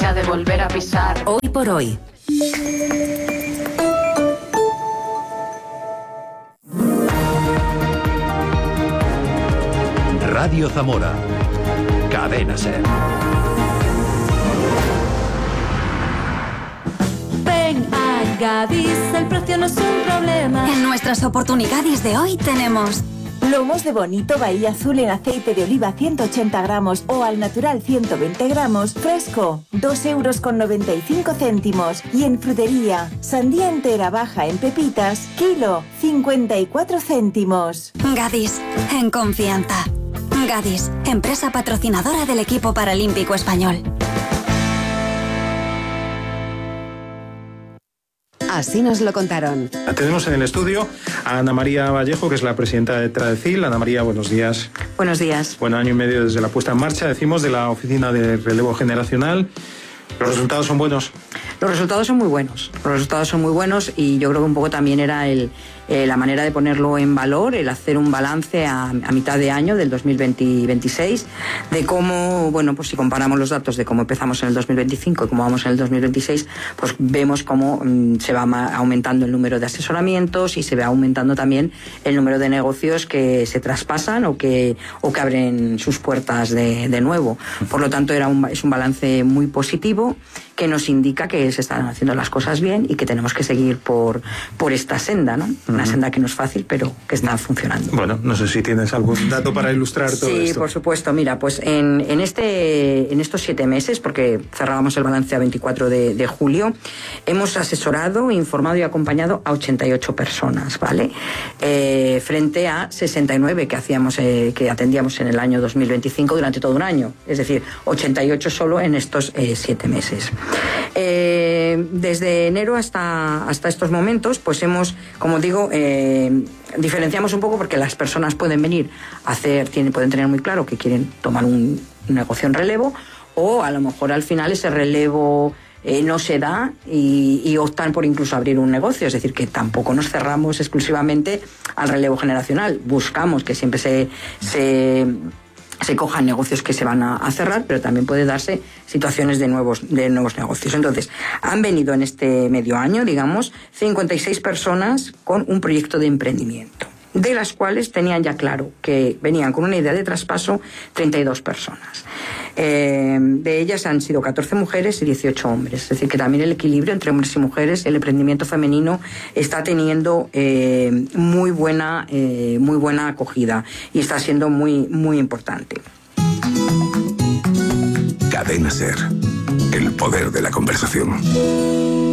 ansia de volver a pisar. Hoy por hoy. Radio Zamora. Cadena SER. Ven a Gadis, el precio no es un problema. En nuestras oportunidades de hoy tenemos lomos de bonito Bahía Azul en aceite de oliva 180 gramos o al natural 120 gramos, fresco, 2,95 €. Y en frutería, sandía entera baja en pepitas, kilo, 54 céntimos. Gadis, en confianza. Gadis, empresa patrocinadora del equipo paralímpico español. Así nos lo contaron. Tenemos en el estudio a Ana María Vallejo, que es la presidenta de Tradecil. Ana María, buenos días. Buenos días. Bueno, año y medio desde la puesta en marcha, decimos, de la Oficina de Relevo Generacional. ¿Los resultados son buenos? Los resultados son muy buenos. Los resultados son muy buenos y yo creo que un poco también era la manera de ponerlo en valor, el hacer un balance a mitad de año del 2020-26, de cómo, bueno, pues si comparamos los datos de cómo empezamos en el 2025 y cómo vamos en el 2026, pues vemos cómo se va aumentando el número de asesoramientos y se va aumentando también el número de negocios que se traspasan o que abren sus puertas de nuevo. Por lo tanto, es un balance muy positivo que nos indica que se están haciendo las cosas bien y que tenemos que seguir por esta senda, ¿no? Una senda que no es fácil, pero que está funcionando. Bueno, no sé si tienes algún dato para ilustrar todo esto. Sí, por supuesto. Mira, pues en estos 7 meses, porque cerrábamos el balance a 24 de julio, hemos asesorado, informado y acompañado a 88 personas, ¿vale? Frente a 69 que atendíamos en el año 2025 durante todo un año. Es decir, 88 solo en estos 7 meses. Desde enero hasta estos momentos, pues hemos, como digo, diferenciamos un poco porque las personas pueden venir pueden tener muy claro que quieren tomar un negocio en relevo, o a lo mejor al final ese relevo no se da y optan por incluso abrir un negocio. Es decir, que tampoco nos cerramos exclusivamente al relevo generacional. Buscamos que siempre se cojan negocios que se van a cerrar, pero también puede darse situaciones de nuevos negocios. Entonces, han venido en este medio año, digamos, 56 personas con un proyecto de emprendimiento, de las cuales tenían ya claro que venían con una idea de traspaso 32 personas. De ellas han sido 14 mujeres y 18 hombres. Es decir, que también el equilibrio entre hombres y mujeres, el emprendimiento femenino está teniendo muy buena acogida y está siendo muy, muy importante. Cadena SER, el poder de la conversación.